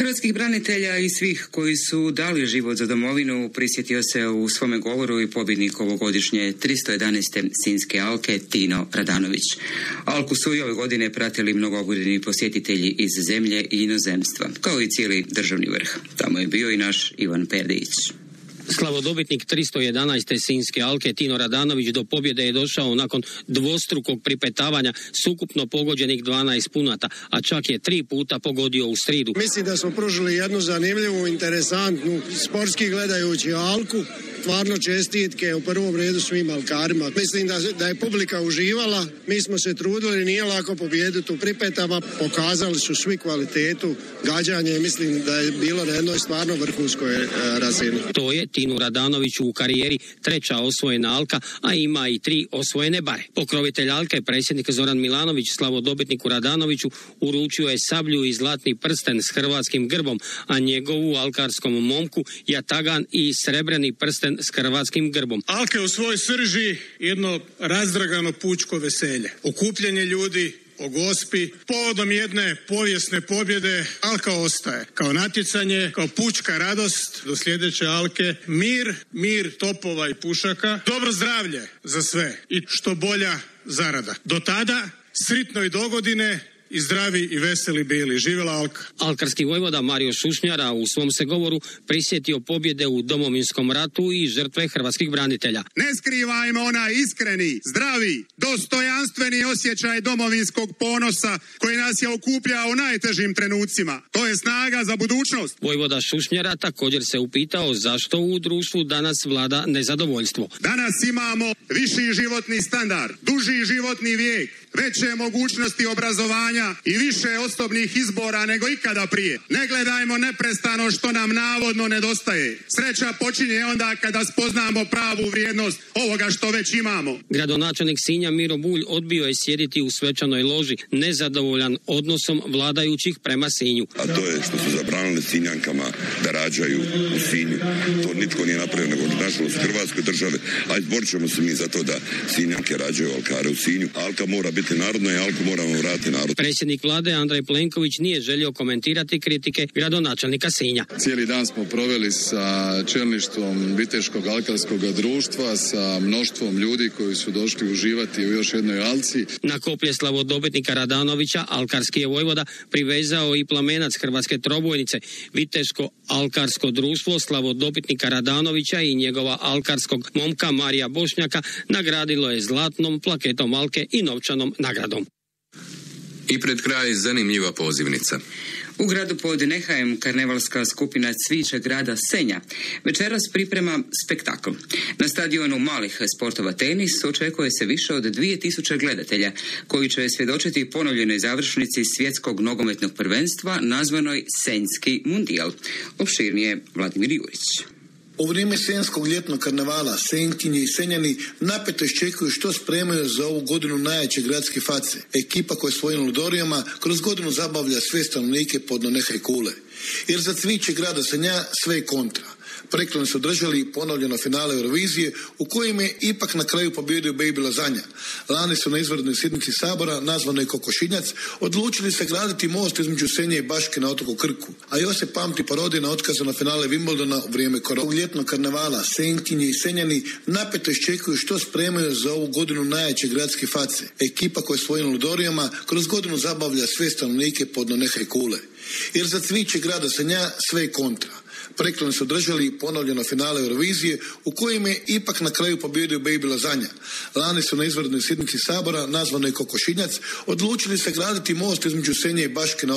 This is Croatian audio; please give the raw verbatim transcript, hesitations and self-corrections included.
Hrvatskih branitelja i svih koji su dali život za domovinu prisjetio se u svome govoru i pobjednik ovogodišnje tristo jedanaeste Sinjske alke Tino Radanović. Alku su i ove godine pratili mnogobrojni posjetitelji iz zemlje i inozemstva, kao i cijeli državni vrh. Tamo je bio i naš Ivan Perdić. Slavodobitnik tristo jedanaeste Sinjske alke Tino Radanović do pobjede je došao nakon dvostrukog pripetavanja s ukupno pogođenih dvanaest punata, a čak je tri puta pogodio u sridu. Mislim da smo pružili jednu zanimljivu, interesantnu, sportski gledajući alku. Stvarno čestitke u prvom redu svim alkarima. Mislim da, da je publika uživala, mi smo se trudili, nije lako pobijediti u pripetama, pokazali su svi kvalitetu gađanja i mislim da je bilo na jednoj stvarno vrhunskoj e, razini. To je Tinu Radanoviću u karijeri treća osvojena alka, a ima i tri osvojene bare. Pokrovitelj alke, predsjednik Zoran Milanović, slavodobitniku Radanoviću uručio je sablju i zlatni prsten s hrvatskim grbom, a njegovu alkarskom momku jatagan i srebreni prsten s hrvatskim grbom. Alka je u svojoj srži jedno razdragano pučko veselje. Okupljanje ljudi o Gospi, povodom jedne povijesne pobjede. Alka ostaje kao natjecanje, kao pučka radost do sljedeće alke. Mir, mir topova i pušaka, dobro zdravlje za sve i što bolja zarada. Do tada sritno i dogodine i zdravi i veseli bili. Živjela alka. Alkarski vojvoda Mario Šušnjara u svom se govoru prisjetio pobjede u Domovinskom ratu i žrtve hrvatskih branitelja. Ne skrivajmo onaj iskreni, zdravi, dostojanstveni osjećaj domovinskog ponosa koji nas je okupljao u najtežim trenucima. To je snaga za budućnost. Vojvoda Šušnjara također se upitao zašto u društvu danas vlada nezadovoljstvo. Danas imamo viši životni standard, duži životni vijek, veće mogućnosti obrazovanja i više osobnih izbora nego ikada prije. Ne gledajmo neprestano što nam navodno nedostaje. Sreća počinje onda kada spoznamo pravu vrijednost ovoga što već imamo. Gradonačelnik Sinja Miro Bulj odbio je sjediti u svečanoj loži, nezadovoljan odnosom vladajućih prema Sinju. A to je što su zabranili Sinjankama da rađaju u Sinju. To nitko nije napravio nego nažalost Hrvatske države, a izborit ćemo se mi za to da Sinjanke rađaju alkare u Sinju. Alka mora biti narodna i alku moramo vratiti narod. Predsjednik vlade Andrej Plenković nije želio komentirati kritike gradonačelnika Sinja. Cijeli dan smo proveli sa čelništvom Viteškog alkarskog društva, sa mnoštvom ljudi koji su došli uživati u još jednoj alci. Na koplje slavodobitnika Radanovića alkarski je vojvoda privezao i plamenac hrvatske trobojnice. Viteško alkarsko društvo slavodobitnika Radanovića i njegova alkarskog momka Marija Bošnjaka nagradilo je zlatnom plaketom alke i novčanom nagradom. I pred kraj zanimljiva pozivnica. U gradu pod Nehajem karnevalska skupina Cviće grada Senja večeras priprema spektakl. Na stadionu malih sportova tenis očekuje se više od dvije tisuće gledatelja koji će svjedočiti ponovljenoj završnici svjetskog nogometnog prvenstva nazvanoj Senjski mundijal. Opširnije Vladimir Jurić. U vrijeme senjskog ljetnog karnevala Senjkinje i Senjani napeto iščekuju što spremaju za ovu godinu najjače gradske face. Ekipa koja svojim ludorijama kroz godinu zabavlja sve stanovnike podno Nehaj kule. Jer za Cviće grada Senja sve je kontra. Preklano su održali ponovljeno finale Eurovizije u kojem je ipak na kraju pobjedio Baby Lazanja. Lani su na izvanrednoj sjednici Sabora, nazvanoj Kokošinjac, odlučili sagraditi most između Senje i Baške na otoku Krku. A još se pamti parodija na otkazu na finale Wimbledona u vrijeme korona. Ljetnog karnevala Senjkinje i Senjani napeto iščekuju što spremaju za ovu godinu najjače gradske face. Ekipa koja svojim ludorijama kroz godinu zabavlja sve stanovnike podno Nehaj kule. Jer za Cviće grada Senja sve je kontra. Preklano su održali ponovljeno finale Eurovizije u kojem je ipak na kraju pobjedio Baby Lazanja. Lani su na izvanrednoj sjednici Sabora, nazvanoj Kokošinjac, odlučili sagraditi most između Senje i Baške na